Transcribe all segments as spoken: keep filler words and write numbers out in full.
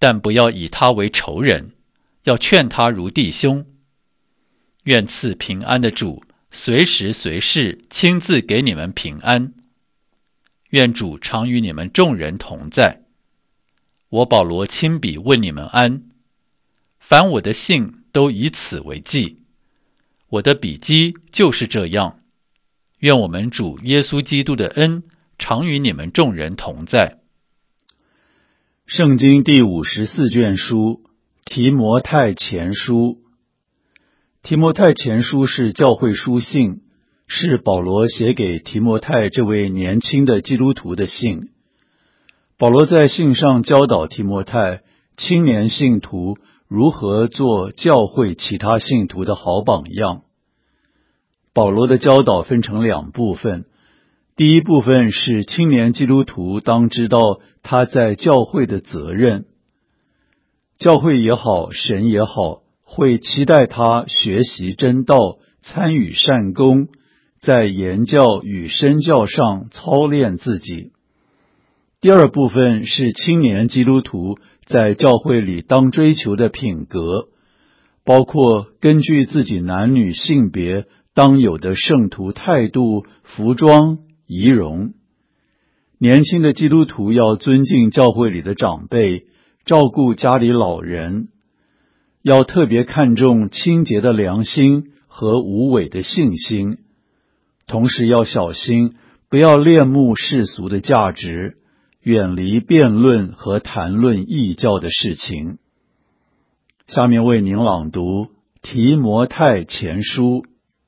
但不要以他为仇人，要劝他如弟兄。愿赐平安的主随时随事亲自给你们平安。愿主常与你们众人同在。我保罗亲笔问你们安。凡我的信都以此为记。我的笔迹就是这样。愿我们主耶稣基督的恩常与你们众人同在。 圣经第五十四卷书，提摩太前书。提摩太前书是教会书信，是保罗写给提摩太这位年轻的基督徒的信。保罗在信上教导提摩太，青年信徒如何做教会其他信徒的好榜样。保罗的教导分成两部分，第一部分是青年基督徒当知道他在教会的责任。教会也好，神也好，会期待他学习真道，参与善功，在言教与身教上操练自己。第二部分是青年基督徒在教会里当追求的品格，包括根据自己男女性别当有的圣徒态度、服装、仪容。年轻的基督徒要尊敬教会里的长辈，照顾家里老人，要特别看重清洁的良心和无伪的信心，同时要小心，不要恋慕世俗的价值，远离辩论和谈论异教的事情。下面为您朗读提摩太前书。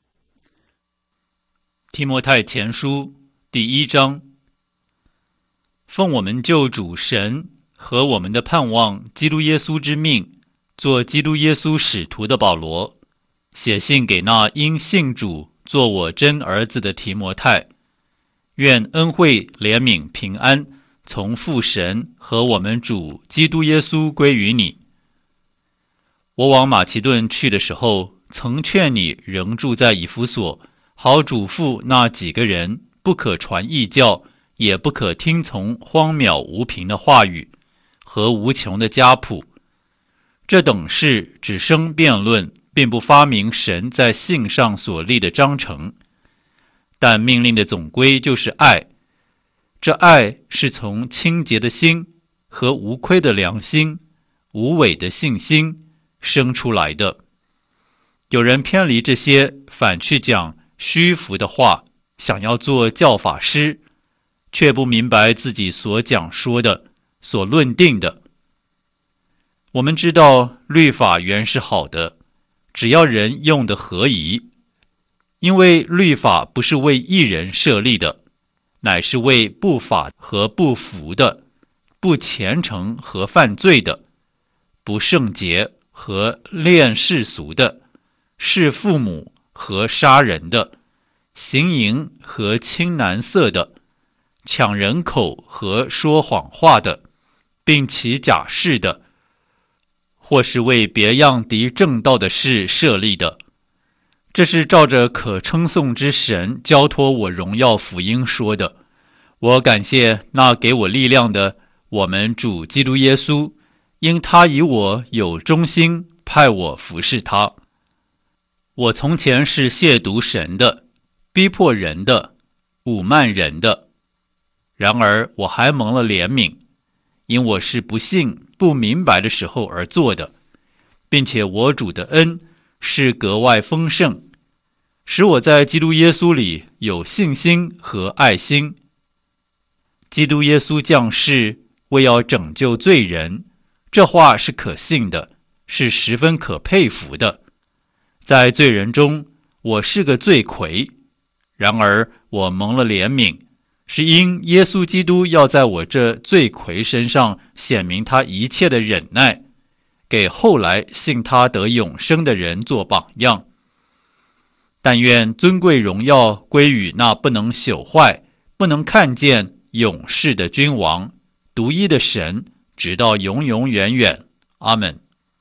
提摩太前书第一章。奉我们救主神和我们的盼望基督耶稣之命，做基督耶稣使徒的保罗，写信给那因信主做我真儿子的提摩太，愿恩惠、怜悯、平安从父神和我们主基督耶稣归于你。我往马其顿去的时候，曾劝你仍住在以弗所，好嘱咐那几个人，不可传异教，也不可听从荒渺无凭的话语和无穷的家谱。这等事只生辩论，并不发明神在信上所立的章程。但命令的总归就是爱。这爱是从清洁的心和无亏的良心、无伪的信心生出来的。有人偏离这些，反去讲虚浮的话，想要做教法师，却不明白自己所讲说的、所论定的。我们知道律法原是好的，只要人用得合宜，因为律法不是为一人设立的，乃是为不法和不服的、不虔诚和犯罪的、不圣洁和恋世俗的、弑父母和杀人的、行淫和亲男色的、抢人口和说谎话的，并起假誓的，或是为别样敌正道的事设立的。这是照着可称颂之神交托我荣耀福音说的。我感谢那给我力量的我们主基督耶稣，因他以我有忠心，派我服侍他。我从前是亵渎神的，逼迫人的，侮慢人的。然而我还蒙了怜悯，因我是不信、不明白的时候而做的，并且我主的恩是格外丰盛，使我在基督耶稣里有信心和爱心。基督耶稣降世，为要拯救罪人，这话是可信的，是十分可佩服的。在罪人中，我是个罪魁，然而我蒙了怜悯，是因耶稣基督要在我这罪魁身上显明他一切的忍耐，给后来信他得永生的人做榜样。但愿尊贵荣耀归于那不能朽坏、不能看见、永世的君王，独一的神，直到永永远远。阿们。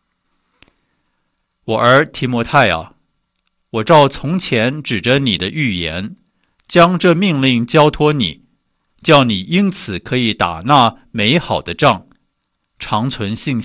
我儿提摩太啊，我照从前指着你的预言，将这命令交托你，叫你因此可以打那美好的仗，常存信心。